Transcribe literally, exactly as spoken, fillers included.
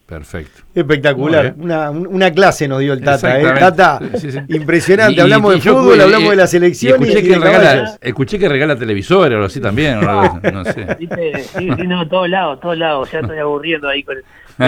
Perfecto. Espectacular. Una, una clase nos dio el Tata. ¿eh? Tata, sí, sí. impresionante. Y, hablamos y, de y fútbol, yo, hablamos y, de la selección. Y escuché, y, que y regala, escuché que regala televisores o algo así también. O algo así, no sé. ¿Viste? Sí, sí, no, todos lados, todos lados. Ya estoy aburriendo ahí con,